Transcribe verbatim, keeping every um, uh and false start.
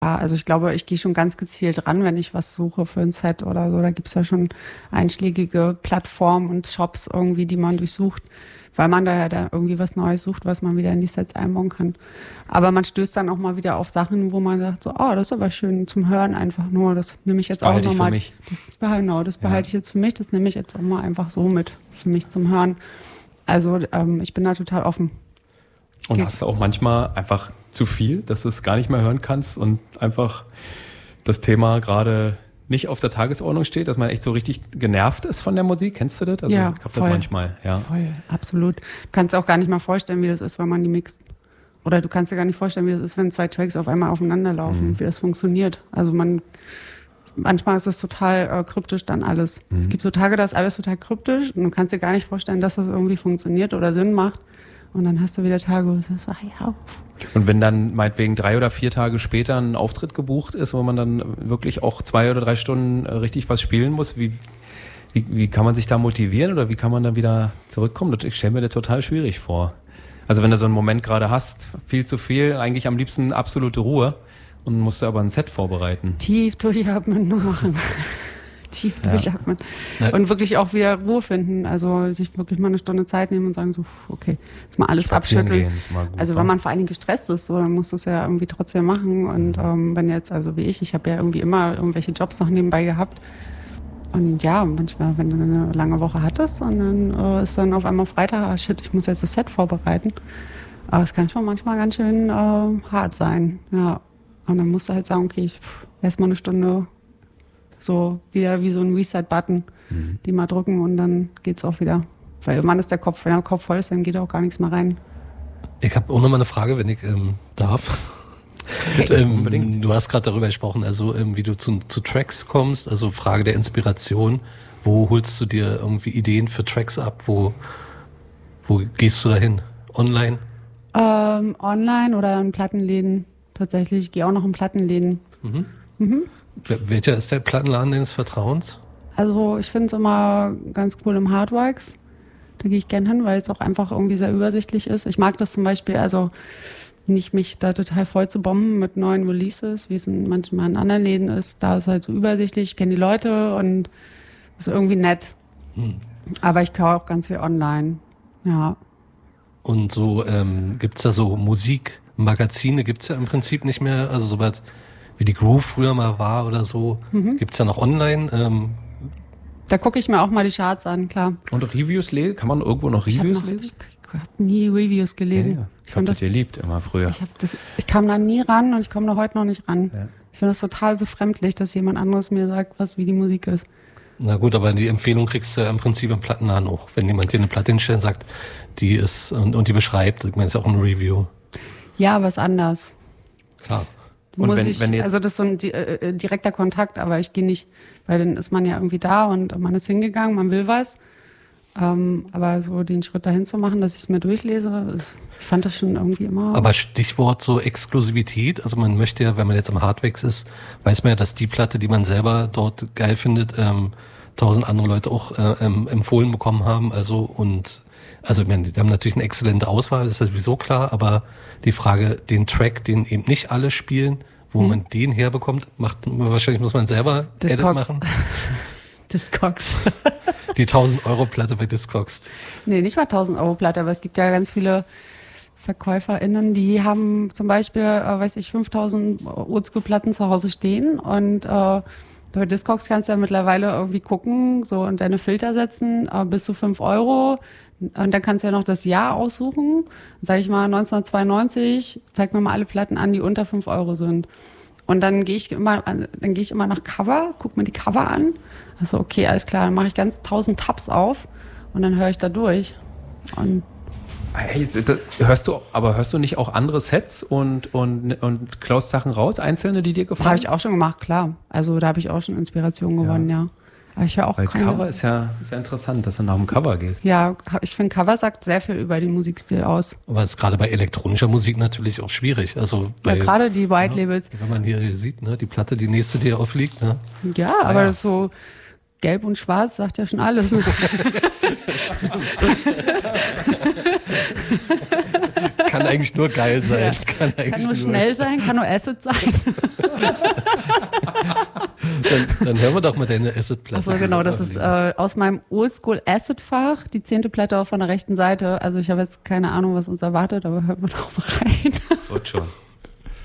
Ja, also ich glaube, ich gehe schon ganz gezielt ran, wenn ich was suche für ein Set oder so. Da gibt's ja schon einschlägige Plattformen und Shops irgendwie, die man durchsucht, weil man da ja da irgendwie was Neues sucht, was man wieder in die Sets einbauen kann. Aber man stößt dann auch mal wieder auf Sachen, wo man sagt so, oh, das ist aber schön zum Hören einfach nur. Das nehme ich jetzt das auch behalte nochmal. Ich für mich. Das ist genau, das behalte ja. ich jetzt für mich. Das nehme ich jetzt auch mal einfach so mit für mich zum Hören. Also ähm, ich bin da total offen. Und Geht. hast du auch manchmal einfach zu viel, dass du es gar nicht mehr hören kannst und einfach das Thema gerade nicht auf der Tagesordnung steht, dass man echt so richtig genervt ist von der Musik? Kennst du das? Also ja, ich hab voll. das manchmal. Ja, voll, absolut. Du kannst auch gar nicht mal vorstellen, wie das ist, wenn man die mixt. Oder du kannst dir gar nicht vorstellen, wie das ist, wenn zwei Tracks auf einmal aufeinander laufen, mhm. wie das funktioniert. Also man, manchmal ist das total äh, kryptisch dann alles. Mhm. Es gibt so Tage, da ist alles total kryptisch und du kannst dir gar nicht vorstellen, dass das irgendwie funktioniert oder Sinn macht. Und dann hast du wieder Tage, wo du sagst, ach ja. Und wenn dann meinetwegen drei oder vier Tage später ein Auftritt gebucht ist, wo man dann wirklich auch zwei oder drei Stunden richtig was spielen muss, wie, wie, wie kann man sich da motivieren oder wie kann man dann wieder zurückkommen? Ich stelle mir das total schwierig vor. Also wenn du so einen Moment gerade hast, viel zu viel, eigentlich am liebsten absolute Ruhe und musst du aber ein Set vorbereiten. Tief durchatmen nur machen. Tief ja. durchatmen. Und wirklich auch wieder Ruhe finden. Also sich wirklich mal eine Stunde Zeit nehmen und sagen so, okay, jetzt mal alles Spazieren abschütteln. Gehen, ist mal gut, also wenn man vor allen Dingen gestresst ist, so, dann musst du es ja irgendwie trotzdem machen. Und ähm, wenn jetzt, also wie ich, ich habe ja irgendwie immer irgendwelche Jobs noch nebenbei gehabt. Und ja, manchmal, wenn du eine lange Woche hattest und dann äh, ist dann auf einmal Freitag, ah shit, ich muss jetzt das Set vorbereiten. Aber es kann schon manchmal ganz schön äh, hart sein. Ja. Und dann musst du halt sagen, okay, ich erst mal eine Stunde so wieder wie so ein Reset-Button, mhm. die mal drücken und dann geht's auch wieder. Weil irgendwann ist der Kopf, wenn der Kopf voll ist, dann geht auch gar nichts mehr rein. Ich habe auch noch mal eine Frage, wenn ich ähm, darf. Okay. ähm, Unbedingt. Du hast gerade darüber gesprochen, also ähm, wie du zu, zu Tracks kommst, also Frage der Inspiration. Wo holst du dir irgendwie Ideen für Tracks ab? Wo, wo gehst du da hin? Online? Ähm, online oder in Plattenläden. Tatsächlich, ich gehe auch noch in Plattenläden. Mhm. Mhm. Welcher ist der Plattenladen deines Vertrauens? Also ich finde es immer ganz cool im Hardworks. Da gehe ich gern hin, weil es auch einfach irgendwie sehr übersichtlich ist. Ich mag das zum Beispiel, also nicht mich da total voll zu bomben mit neuen Releases, wie es in manchmal in anderen Läden ist. Da ist halt so übersichtlich, ich kenne die Leute und ist irgendwie nett. Hm. Aber ich kaufe auch ganz viel online. Ja. Und so ähm, gibt's da so Musikmagazine, gibt's ja im Prinzip nicht mehr, also soweit wie die Groove früher mal war oder so, mhm. gibt's ja noch online. Ähm. Da gucke ich mir auch mal die Charts an, klar. Und Reviews lesen? Kann man irgendwo noch Reviews ich noch, lesen? Ich habe nie Reviews gelesen. Ja, ja. Ich habe das geliebt immer früher. Ich, hab das, ich kam da nie ran und ich komme da heute noch nicht ran. Ja. Ich finde das total befremdlich, dass jemand anderes mir sagt, was wie die Musik ist. Na gut, aber die Empfehlung kriegst du ja im Prinzip im Plattenladen auch. Wenn jemand dir eine Platte hinstellt und sagt, die ist und, und die beschreibt, ich meine, ist ja auch ein Review. Ja, aber ist anders. Klar. Und Muss wenn, ich, wenn jetzt also das ist so ein äh, direkter Kontakt, aber ich gehe nicht, weil dann ist man ja irgendwie da und man ist hingegangen, man will was. Ähm, aber so den Schritt dahin zu machen, dass ich es mir durchlese, ich fand das schon irgendwie immer... Aber Stichwort so Exklusivität, also man möchte ja, wenn man jetzt am Hardwax ist, weiß man ja, dass die Platte, die man selber dort geil findet, ähm, tausend andere Leute auch äh, ähm, empfohlen bekommen haben, also und also ich meine, die haben natürlich eine exzellente Auswahl, das ist sowieso klar, aber die Frage, den Track, den eben nicht alle spielen, wo hm. man den herbekommt, macht wahrscheinlich muss man selber Edit machen. Discogs. Die tausend Euro Platte bei Discogs. Nee, nicht mal tausend Euro Platte, aber es gibt ja ganz viele VerkäuferInnen, die haben zum Beispiel, äh, weiß ich, fünftausend Oldschool-Platten zu Hause stehen und äh, bei Discogs kannst du ja mittlerweile irgendwie gucken, so und deine Filter setzen, äh, bis zu fünf Euro. Und dann kannst du ja noch das Jahr aussuchen. Sag ich mal neunzehnhundertzweiundneunzig, zeig mir mal alle Platten an, die unter fünf Euro sind. Und dann gehe ich immer, dann gehe ich immer nach Cover, guck mir die Cover an. Also okay, alles klar, dann mache ich ganz tausend Tabs auf und dann höre ich da durch. Und hey, das, hörst du, aber hörst du nicht auch andere Sets und und und klaust Sachen raus, einzelne, die dir gefallen? Habe ich auch schon gemacht, klar. Also da habe ich auch schon Inspiration gewonnen, ja. ja. Aber ich höre auch Weil keine... Cover ist ja, ist ja interessant, dass du nach dem Cover gehst. Ja, ich finde, Cover sagt sehr viel über den Musikstil aus. Aber es ist gerade bei elektronischer Musik natürlich auch schwierig. Also bei, ja, gerade die White Labels. Ja, wenn man hier sieht, ne, die Platte, die nächste, die aufliegt. Ne? Ja, aber ja. das ist so gelb und schwarz sagt ja schon alles. Ne? Kann eigentlich nur geil sein. Ja. Kann, eigentlich Kann nur schnell sein, kann nur Acid sein. Dann, dann hören wir doch mal deine Acid-Platte. Achso, genau, das ist äh, aus meinem Oldschool-Acid-Fach, die zehnte Platte auch von der rechten Seite. Also ich habe jetzt keine Ahnung, was uns erwartet, aber hört mal doch mal rein. Gut schon.